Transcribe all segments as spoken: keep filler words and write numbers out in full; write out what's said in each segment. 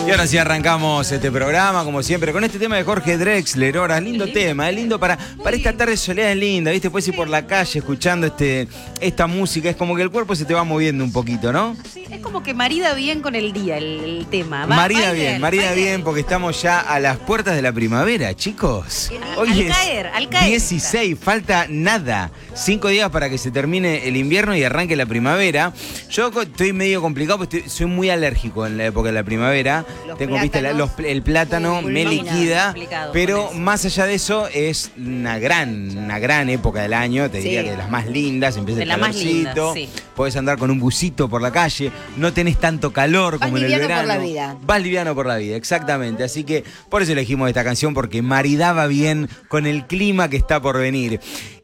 Y ahora sí arrancamos este programa, como siempre, con este tema de Jorge Drexler. Ahora, lindo tema, es lindo para, para esta tarde soleada, es linda, ¿viste? Puedes ir por la calle escuchando este, esta música, es como que el cuerpo se te va moviendo un poquito, ¿no? Sí, es como que marida bien con el día, el, el tema. Va, marida va bien, bien, marida bien, bien, porque estamos ya a las puertas de la primavera, chicos. Hoy al es caer, al caer. dieciséis, falta nada. Cinco días para que se termine el invierno y arranque la primavera. Yo estoy medio complicado porque estoy, soy muy alérgico en la época de la primavera. Los Tengo, viste, la, los, el plátano Uy, me liquida, pero eso. más allá de eso es una gran, una gran época del año, te diría sí. que de las más lindas, empieza de el la calorcito, sí. podés andar con un busito por la calle, no tenés tanto calor Vas como en el verano. Vas liviano por la vida. Vas liviano por la vida, exactamente. Así que por eso elegimos esta canción, porque maridaba bien con el clima que está por venir.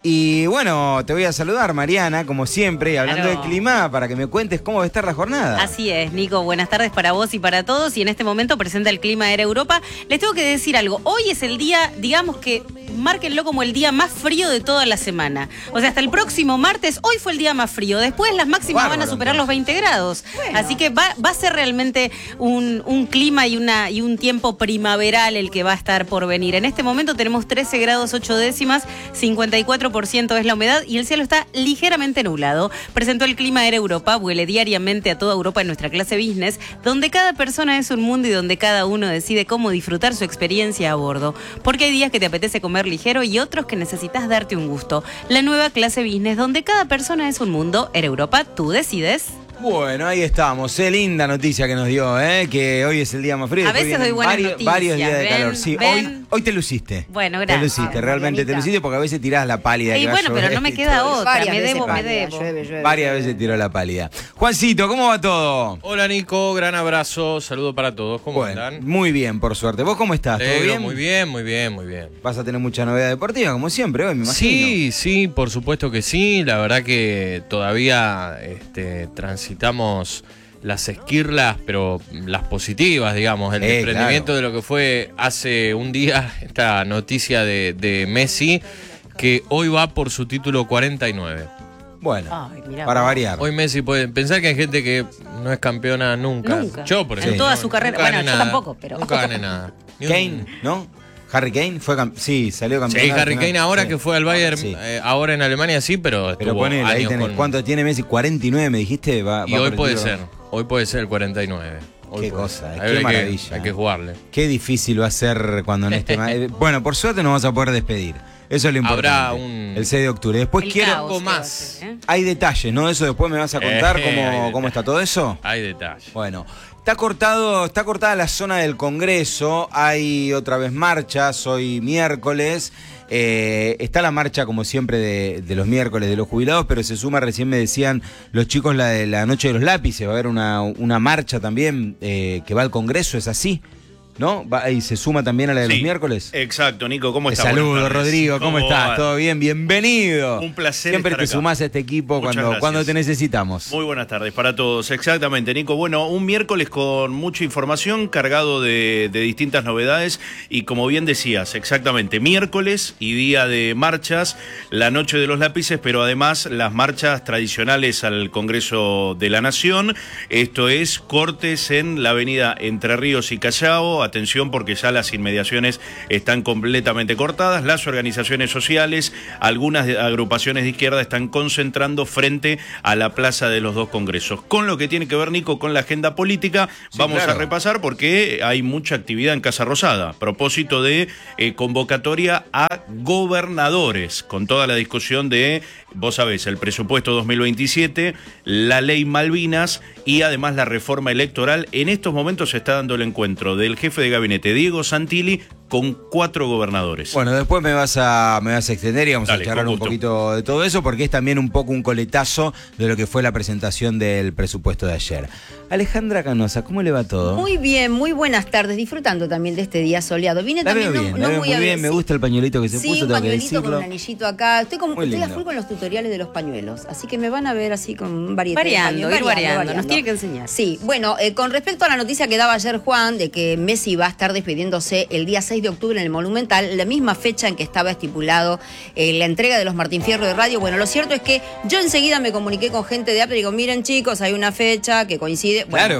Y bueno, te voy a saludar, Mariana, como siempre, hablando claro. de clima, para que me cuentes cómo va a estar la jornada. Así es, Nico, buenas tardes para vos y para todos. Y en este momento presenta el Clima Air Europa. Les tengo que decir algo, hoy es el día, digamos que, márquenlo como el día más frío de toda la semana. O sea, hasta el próximo martes, hoy fue el día más frío. Después las máximas Bárbaro, van a superar entonces. los veinte grados. Bueno. Así que va, va a ser realmente un, un clima y, una, y un tiempo primaveral el que va a estar por venir. En este momento tenemos trece grados ocho décimas, cincuenta y cuatro por ciento es la humedad y el cielo está ligeramente nublado. Presentó el Clima Air Europa, vuele diariamente a toda Europa en nuestra clase business, donde cada persona es un mundo y donde cada uno decide cómo disfrutar su experiencia a bordo. Porque hay días que te apetece comer ligero y otros que necesitas darte un gusto. La nueva clase business, donde cada persona es un mundo. Air Europa, tú decides. Bueno, ahí estamos. Qué linda noticia que nos dio, ¿eh? Que hoy es el día más frío. A veces doy buenas varios, noticias. varios días de Ven, calor. Sí, ven. hoy, hoy te luciste. Bueno, Te gracias. luciste, Ah, realmente te Marianita. luciste, porque a veces tirás la pálida. Y que va a bueno, pero llover no me y queda todo. otra. Varias Me veces debo, me pálida, debo. llueve, llueve, Varias llueve. veces tiró la pálida. Juancito, ¿cómo va todo? Hola Nico, gran abrazo, saludo para todos, ¿cómo Bueno, están? muy bien, por suerte. ¿Vos cómo estás? ¿Todo Alegro, bien? Muy bien, muy bien, muy bien. Vas a tener mucha novedad deportiva, como siempre, hoy me imagino. Sí, sí, por supuesto que sí, la verdad que todavía este, transitamos las esquirlas, pero las positivas, digamos, el Eh, desprendimiento claro. de lo que fue hace un día esta noticia de, de Messi, que hoy va por su título cuarenta y nueve. Bueno, Ay, mirá para vos. variar. Hoy Messi puede pensar que hay gente que no es campeona nunca. Nunca. Yo, por En ejemplo. toda no, su carrera. nunca Bueno, gané yo nada. tampoco, pero- Nunca gané nada. Ni un- Kane, ¿no? Harry Kane fue cam- sí, salió campeón. Sí, Harry Kane ahora Sí. que fue al Bayern, Sí. eh, ahora en Alemania sí, pero Pero estuvo ponele, ahí años tenés. con... ¿Cuánto tiene Messi? cuarenta y nueve, me dijiste. Va, Y va hoy por el puede título. ser, hoy puede ser el cuarenta y nueve. Hoy Qué puede cosa, ser. qué Ahí hay que- maravilla. Hay que jugarle. Qué difícil va a ser cuando no esté más. Bueno, por suerte nos vas a poder despedir. Eso es lo importante. Habrá un- El seis de octubre. Después El quiero. caos algo que va a más. ser, ¿eh? Hay detalles, ¿no? Eso después me vas a contar Eh, hay cómo, detalles. cómo está todo eso. Hay detalles. Bueno, está cortado, está cortada la zona del Congreso, hay otra vez marchas, hoy miércoles, eh, está la marcha como siempre de, de los miércoles de los jubilados, pero se suma, recién me decían los chicos, la de la noche de los lápices, va a haber una, una marcha también eh, que va al Congreso, ¿es así? ¿No? Va, y se suma también a la de los Sí, miércoles. Exacto, Nico, ¿cómo Te estás? saludo, Buenas tardes. Rodrigo, ¿cómo, estás? va? ¿Todo bien? Bienvenido. Un placer Siempre estar te acá. sumás a este equipo Muchas cuando, gracias. cuando te necesitamos. Muy buenas tardes para todos, exactamente, Nico. Bueno, un miércoles con mucha información, cargado de, de distintas novedades y como bien decías, exactamente, miércoles y día de marchas, la noche de los lápices, pero además las marchas tradicionales al Congreso de la Nación. Esto es cortes en la avenida Entre Ríos y Callao. Atención porque ya las inmediaciones están completamente cortadas. Las organizaciones sociales, algunas agrupaciones de izquierda están concentrando frente a la plaza de los dos congresos. Con lo que tiene que ver, Nico, con la agenda política, Sí, vamos claro. a repasar porque hay mucha actividad en Casa Rosada. A propósito de eh, convocatoria a gobernadores, con toda la discusión de, vos sabés, el presupuesto dos mil veintisiete, la ley Malvinas y además la reforma electoral. En estos momentos se está dando el encuentro del jefe de gabinete, Diego Santilli, con cuatro gobernadores. Bueno, después me vas a me vas a extender y vamos Dale, a charlar con un gusto. poquito de todo eso, porque es también un poco un coletazo de lo que fue la presentación del presupuesto de ayer. Alejandra Canosa, ¿cómo le va todo? Muy bien, muy buenas tardes, disfrutando también de este día soleado. Vine La veo también, bien, no, la no veo muy, muy a bien, me sí, gusta el pañuelito que se sí, puso, un tengo que pañuelito con decirlo. un anillito acá. Estoy como Muy estoy a lindo. full con los tutoriales de los pañuelos, así que me van a ver así con variedad. Variando, ir variando, nos tiene que enseñar. Sí, bueno, eh, con respecto a la noticia que daba ayer Juan de que Messi va a estar despidiéndose el día seis de octubre en el Monumental, la misma fecha en que estaba estipulado eh, la entrega de los Martín Fierro de radio. Bueno, lo cierto es que yo enseguida me comuniqué con gente de Apple y digo, miren chicos, hay una fecha que coincide. Bueno, Claro.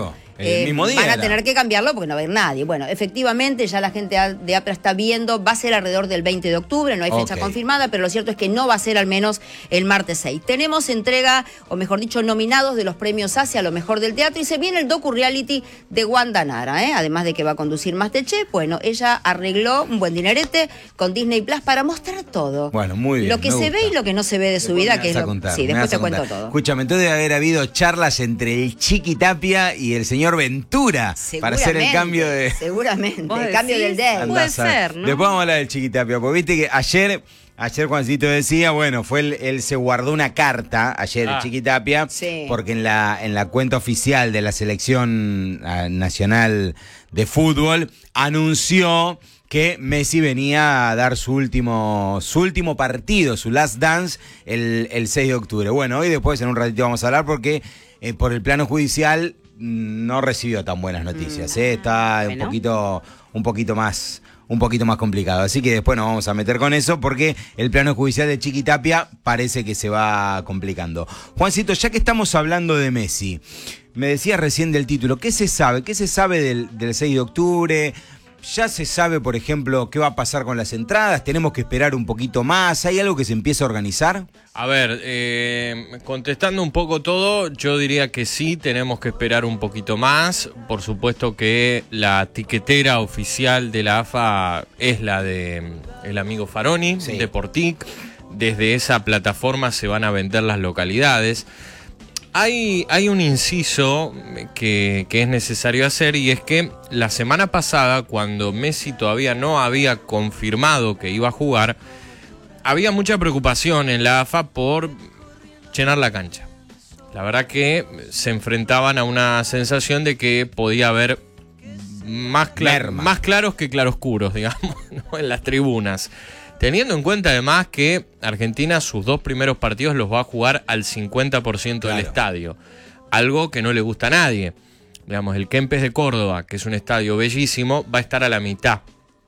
El mismo día van a era. tener que cambiarlo porque no va a ir nadie. Bueno, efectivamente ya la gente de APRA está viendo, va a ser alrededor del veinte de octubre, no hay fecha Ok. confirmada, pero lo cierto es que no va a ser al menos el martes seis. Tenemos entrega, o mejor dicho, nominados de los premios Asia a lo mejor del teatro, y se viene el docu-reality de Wanda Nara, ¿eh? Además de que va a conducir MasterChef. Bueno, ella arregló un buen dinerete con Disney Plus para mostrar todo. Bueno, muy bien. Lo que me se gusta. ve y lo que no se ve de su Después vida, me que vas es a lo... contar, Sí, me después vas a te cuento contar. todo. Escúchame, entonces debe haber habido charlas entre el Chiqui Tapia y el señor Ventura para hacer el Seguramente, cambio de... Seguramente, ¿Vos el cambio decís? del day. Puede Andás a ver. ser, ¿no? Después vamos a hablar del Chiqui Tapia, porque viste que ayer, ayer Juancito decía, bueno, fue él, él se guardó una carta, ayer Ah. el Chiqui Tapia, Sí. porque en la, en la cuenta oficial de la selección ah, nacional de fútbol anunció que Messi venía a dar su último, su último partido, su last dance, el, el seis de octubre. Bueno, hoy después en un ratito vamos a hablar porque eh, por el plano judicial mm, no recibió tan buenas noticias. ¿eh? Está un Bueno. poquito, un poquito más, un poquito más complicado. Así que después nos vamos a meter con eso porque el plano judicial de Chiqui Tapia parece que se va complicando. Juancito, ya que estamos hablando de Messi, me decías recién del título, ¿qué se sabe? ¿Qué se sabe del, del seis de octubre? Ya se sabe, por ejemplo, qué va a pasar con las entradas, tenemos que esperar un poquito más, ¿hay algo que se empiece a organizar? A ver, eh, contestando un poco todo, yo diría que sí, tenemos que esperar un poquito más. Por supuesto que la tiquetera oficial de la A F A es la de el amigo Faroni, Sí. de Portic. Desde esa plataforma se van a vender las localidades. Hay, hay un inciso que, que es necesario hacer, y es que la semana pasada, cuando Messi todavía no había confirmado que iba a jugar, había mucha preocupación en la A F A por llenar la cancha. La verdad que se enfrentaban a una sensación de que podía haber más, cla- Merma. más claros que claroscuros, digamos, ¿no? En las tribunas. Teniendo en cuenta además que Argentina sus dos primeros partidos los va a jugar al cincuenta por ciento del Claro. estadio. Algo que no le gusta a nadie. Digamos, el Kempes de Córdoba, que es un estadio bellísimo, va a estar a la mitad.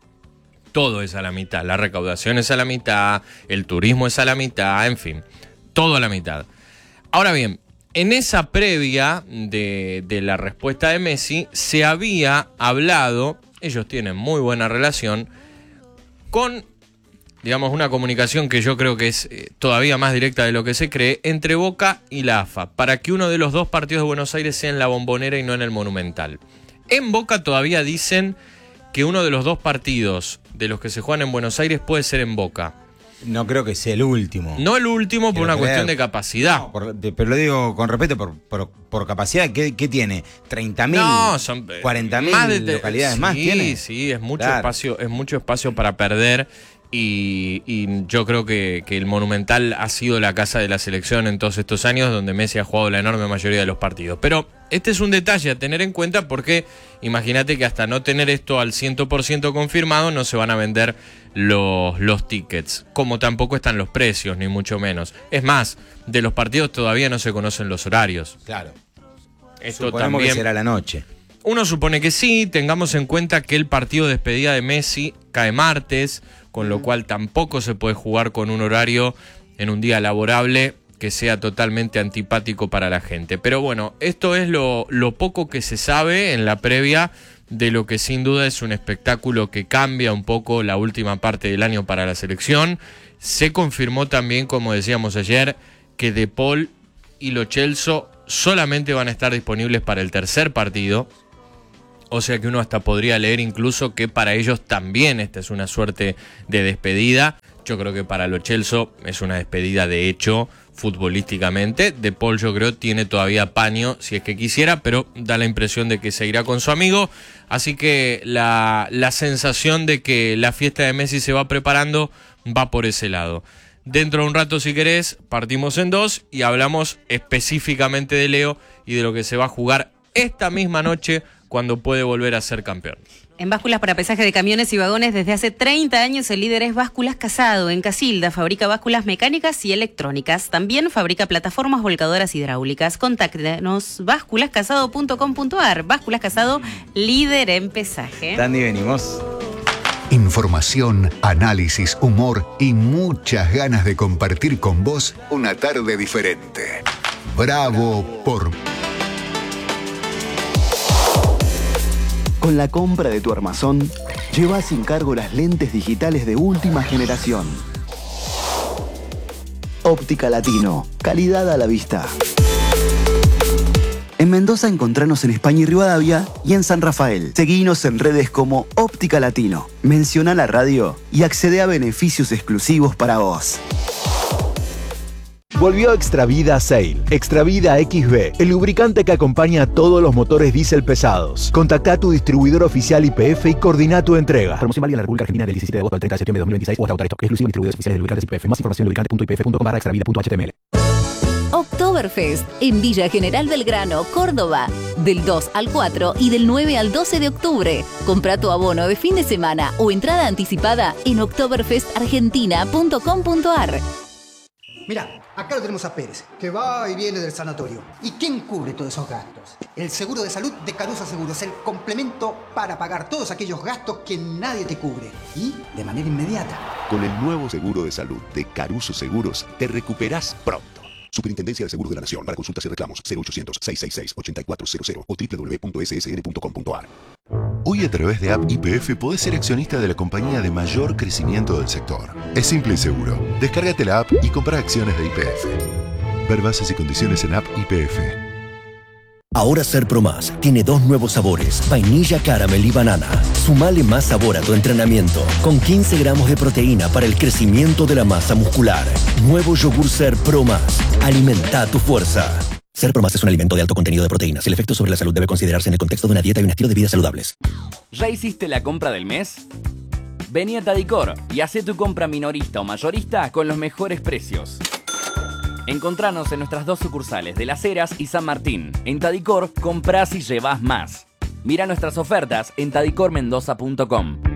Todo es a la mitad. La recaudación es a la mitad, el turismo es a la mitad, en fin. Todo a la mitad. Ahora bien, en esa previa de, de la respuesta de Messi, se había hablado, ellos tienen muy buena relación, con, digamos, una comunicación que yo creo que es eh, todavía más directa de lo que se cree, entre Boca y la A F A, para que uno de los dos partidos de Buenos Aires sea en la Bombonera y no en el Monumental. En Boca todavía dicen que uno de los dos partidos de los que se juegan en Buenos Aires puede ser en Boca. No creo que sea el último. No el último por Quiero una creer. cuestión de capacidad. No, por- de- pero lo digo con respeto, por, por, por capacidad, ¿qué, qué tiene? ¿treinta mil? No, son eh, ¿cuarenta mil más de- de- localidades sí, más tiene? Sí, es mucho Claro. espacio, es mucho espacio para perder. Y, y yo creo que, que el Monumental ha sido la casa de la selección en todos estos años, donde Messi ha jugado la enorme mayoría de los partidos. Pero este es un detalle a tener en cuenta, porque imagínate que hasta no tener esto al cien por ciento confirmado, no se van a vender los, los tickets, como tampoco están los precios, ni mucho menos. Es más, de los partidos todavía no se conocen los horarios. Claro. Esto Suponemos también que será la noche. Uno supone que sí. Tengamos en cuenta que el partido de despedida de Messi cae martes, con lo cual tampoco se puede jugar con un horario en un día laborable que sea totalmente antipático para la gente. Pero bueno, esto es lo, lo poco que se sabe en la previa de lo que sin duda es un espectáculo que cambia un poco la última parte del año para la selección. Se confirmó también, como decíamos ayer, que De Paul y Lo Celso solamente van a estar disponibles para el tercer partido. O sea que uno hasta podría leer incluso que para ellos también esta es una suerte de despedida. Yo creo que para Lo Celso es una despedida de hecho futbolísticamente. De Paul yo creo tiene todavía paño si es que quisiera, pero da la impresión de que se irá con su amigo. Así que la, la sensación de que la fiesta de Messi se va preparando va por ese lado. Dentro de un rato, si querés, partimos en dos y hablamos específicamente de Leo y de lo que se va a jugar esta misma noche cuando puede volver a ser campeón. En básculas para pesaje de camiones y vagones, desde hace treinta años el líder es Básculas Casado. En Casilda fabrica básculas mecánicas y electrónicas. También fabrica plataformas volcadoras hidráulicas. Contáctenos básculas casado punto com punto a r. Básculas Casado, líder en pesaje. Tandy, venimos. Información, análisis, humor y muchas ganas de compartir con vos una tarde diferente. Bravo por Con la compra de tu armazón, lleva sin cargo las lentes digitales de última generación. Óptica Latino, calidad a la vista. En Mendoza encontranos en España y Rivadavia y en San Rafael. Seguinos en redes como Óptica Latino. Menciona la radio y accede a beneficios exclusivos para vos. Volvió Extravida Sail. Extravida X B, el lubricante que acompaña a todos los motores diésel pesados. Contacta a tu distribuidor oficial Y P F y coordina tu entrega. Promoción válida en la República Argentina del diecisiete de agosto al treinta de septiembre de dos mil veintiséis o hasta agotar esto. Exclusivo en distribuidores oficiales de lubricantes Y P F. Más información en lubricante punto i p f punto com barra extravida punto h t m l. Oktoberfest en Villa General Belgrano, Córdoba, del dos al cuatro y del nueve al doce de octubre. Compra tu abono de fin de semana o entrada anticipada en oktoberfest argentina punto com punto a r. Mirá, acá lo tenemos a Pérez, que va y viene del sanatorio. ¿Y quién cubre todos esos gastos? El seguro de salud de Caruso Seguros, el complemento para pagar todos aquellos gastos que nadie te cubre. Y de manera inmediata. Con el nuevo seguro de salud de Caruso Seguros, te recuperás pronto. Superintendencia de Seguros de la Nación. Para consultas y reclamos, cero ochocientos, seiscientos sesenta y seis, ochenta y cuatro cero cero o doble u doble u doble u punto s s n punto com punto a r. Hoy a través de App Y P F podés ser accionista de la compañía de mayor crecimiento del sector. Es simple y seguro. Descárgate la app y compra acciones de Y P F. Ver bases y condiciones en App Y P F. Ahora Ser Pro Más tiene dos nuevos sabores, vainilla, caramel y banana. Sumale más sabor a tu entrenamiento, con quince gramos de proteína para el crecimiento de la masa muscular. Nuevo yogur Ser Pro Más. Alimenta tu fuerza. Ser Pro Más es un alimento de alto contenido de proteínas. El efecto sobre la salud debe considerarse en el contexto de una dieta y un estilo de vida saludables. ¿Ya hiciste la compra del mes? Vení a Tadicor y haz tu compra minorista o mayorista con los mejores precios. Encontranos en nuestras dos sucursales de Las Heras y San Martín. En Tadicor, comprás y llevás más. Mira nuestras ofertas en tadicor mendoza punto com.